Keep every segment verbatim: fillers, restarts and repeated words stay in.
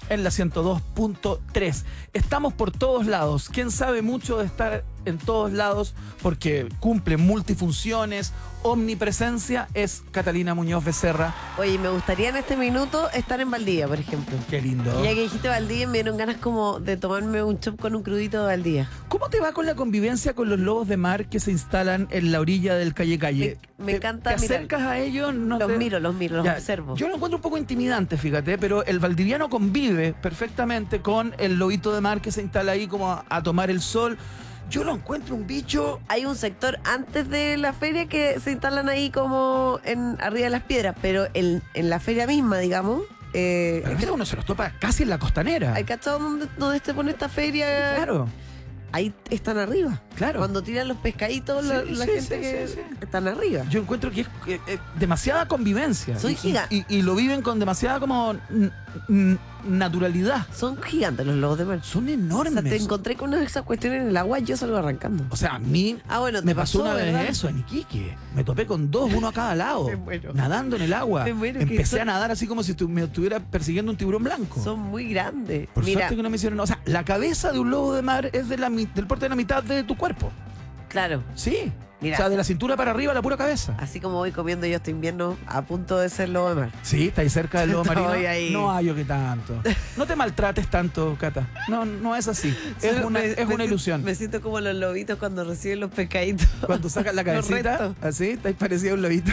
en la ciento dos punto tres. Estamos por todos lados. ¿Quién sabe mucho de estar en todos lados? Porque cumple multifunciones, omnipresencia, es Catalina Muñoz Becerra. Oye, me gustaría en este minuto estar en Valdivia, por ejemplo. Qué lindo. Y ya que dijiste Valdivia, me dieron ganas como de tomarme un chop con un crudito de Valdivia. ¿Cómo te va con la convivencia con los lobos de mar que se instalan en la orilla del Calle Calle? Me, me ¿Te- encanta ¿Te mirar. acercas a ellos? No Los te- miro, los miro, los Ya, observo. Yo lo encuentro un poco intimidante, fíjate, pero el valdiviano convive perfectamente con el lobito de mar que se instala ahí como a, a tomar el sol. Yo lo encuentro un bicho. Hay un sector antes de la feria que se instalan ahí como en arriba de las piedras, pero en, en la feria misma, digamos, eh, A veces uno se los topa casi en la costanera. ¿hay cachado donde, donde se pone esta feria? Claro, Ahí están arriba. claro. Cuando tiran los pescaditos, Sí, la, la sí, gente sí, que sí, sí. están arriba. Yo encuentro que es eh, eh, demasiada convivencia. Soy Y- giga- y, y, y lo viven con demasiada como n- n- naturalidad. Son gigantes los lobos de mar. Son O enormes. sea, te encontré con una de esas cuestiones en el agua y yo salgo arrancando. O sea, a mí Ah, bueno, te me pasó, una vez ¿verdad? eso en Iquique. Me topé con dos, uno a cada lado. Me muero. Nadando en el agua. Me muero, que Empecé son- a nadar así como si tu- me estuviera persiguiendo un tiburón blanco. Son muy grandes. Por Mira, suerte que no me hicieron. O sea, la cabeza de un lobo de mar es de la, mi- del porte de la mitad de tu cuerpo. claro, Sí. Mira, o sea, de la cintura para arriba, la pura cabeza. así como voy comiendo yo este invierno a punto de ser lobo de mar. Sí, está ahí cerca del lobo Estoy marino. ahí. No hay yo que tanto. No te maltrates tanto, Cata. No, no es así. Es Solo una, me- es me una siento- ilusión. Me siento como los lobitos cuando reciben los pescaditos. Cuando sacas la Los cabecita, restos. así, estáis parecido a un lobito.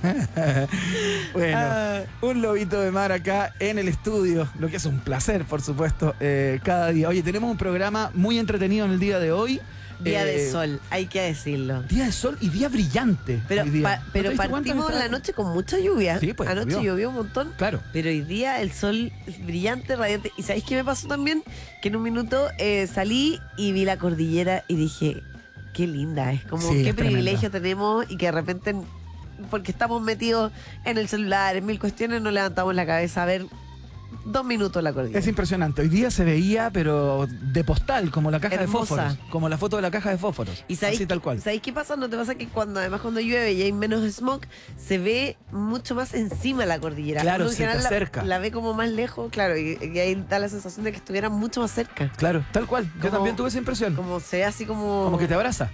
Bueno, Ah. un lobito de mar acá en el estudio, lo que es un placer, por supuesto, eh, cada día. Oye, tenemos un programa muy entretenido en el día de hoy. Día Eh, de sol, hay que decirlo. Día de sol y día brillante. Pero, hoy día. pa- ¿No te pero diste cuenta? partimos Está- la noche con mucha lluvia. Sí, pues, Anoche llovió. llovió un montón. Claro. Pero hoy día el sol es brillante, radiante. ¿Y sabéis qué me pasó también? Que en un minuto eh, salí y vi la cordillera y dije, qué linda, es como Sí, qué es privilegio tenemos y que de repente, porque estamos metidos en el celular, en mil cuestiones, no levantamos la cabeza a ver dos minutos la cordillera. Es impresionante. Hoy día se veía, pero de postal, como la caja Hermosa. de fósforos. Como la foto de la caja de fósforos. ¿Y sabéis, Así tal cual. ¿sabéis qué pasa? ¿No te pasa que cuando además cuando llueve y hay menos smog, se ve mucho más encima la cordillera? Claro, Uno en se te general la- acerca. La, ve como más lejos, claro, y, y ahí da la sensación de que estuviera mucho más cerca. Claro, tal cual. Yo Como- también tuve esa impresión. Como, Como se ve así como... que te abraza.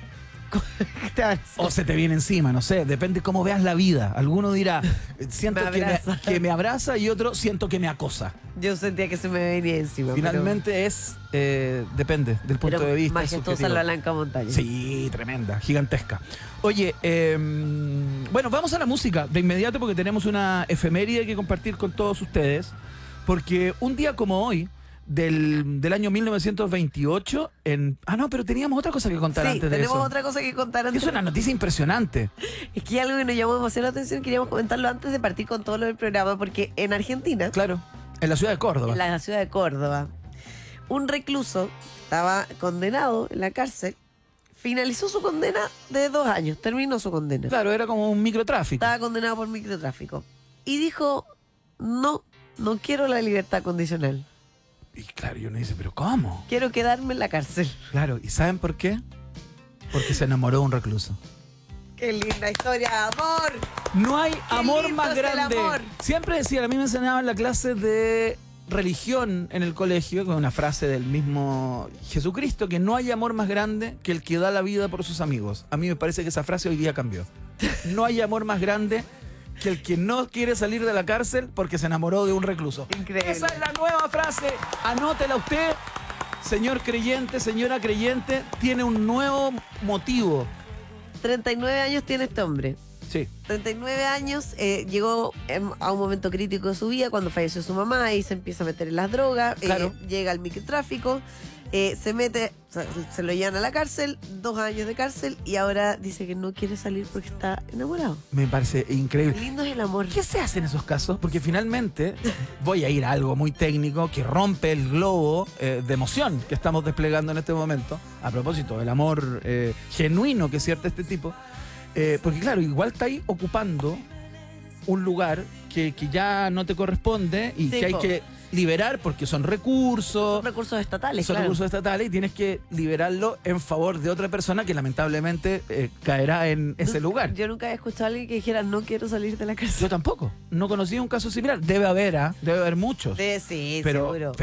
te abraza. O se te viene encima, no sé. Depende cómo veas la vida. Alguno dirá, eh, siento Me que, me, abraza. que me abraza y otro siento que me acosa. Yo sentía que se me venía encima. Finalmente es, eh, depende del pero, punto pero de vista. es majestuosa subjetivo. la blanca montaña. Sí, tremenda, gigantesca. Oye, eh, bueno, vamos a la música de inmediato porque tenemos una efeméride que compartir con todos ustedes. Porque un día como hoy, del, del año mil novecientos veintiocho, en... Ah, no, pero teníamos otra cosa que contar Sí, antes de tenemos eso. otra cosa que contar antes. Es una noticia impresionante. Es que hay algo que nos llamó demasiado la atención, queríamos comentarlo antes de partir con todo lo del programa, porque en Argentina, Claro, en la ciudad de Córdoba. en la ciudad de Córdoba, un recluso estaba condenado en la cárcel, finalizó su condena de dos años, terminó su condena. Claro, era como un microtráfico. Estaba condenado por microtráfico. Y dijo, no, no quiero la libertad condicional. Y claro, y uno dice, ¿pero cómo? Quiero quedarme en la cárcel. Claro, ¿y saben por qué? Porque se enamoró de un recluso. Qué linda historia, amor. No hay amor lindo más es el grande. amor. Siempre decían, a mí me enseñaban en la clase de religión en el colegio, con una frase del mismo Jesucristo, que no hay amor más grande que el que da la vida por sus amigos. A mí me parece que esa frase hoy día cambió. No hay amor más grande que el que no quiere salir de la cárcel porque se enamoró de un recluso. Increíble. Esa es la nueva frase. Anótela usted, señor creyente, señora creyente, tiene un nuevo motivo. treinta y nueve años tiene este hombre. Sí. treinta y nueve años, eh, llegó em, a un momento crítico de su vida cuando falleció su mamá y se empieza a meter en las drogas, eh, Claro. llega al microtráfico, eh, se mete, o sea, se lo llevan a la cárcel, dos años de cárcel y ahora dice que no quiere salir porque está enamorado. Me parece increíble. Lindo es el amor. ¿Qué se hace en esos casos? Porque finalmente voy a ir a algo muy técnico que rompe el globo eh, de emoción que estamos desplegando en este momento. A propósito del amor eh, genuino que siente este tipo. Eh, porque claro, igual está ahí ocupando un lugar que, que ya no te corresponde y Sí, que hay po. que liberar porque son recursos. Son recursos estatales, Son claro. recursos estatales y tienes que liberarlo en favor de otra persona que lamentablemente eh, caerá en ese lugar. Yo nunca he escuchado a alguien que dijera no quiero salir de la cárcel. Yo tampoco. No conocía un caso similar. Debe haber, ¿ah? Debe haber muchos. De, sí, pero, seguro.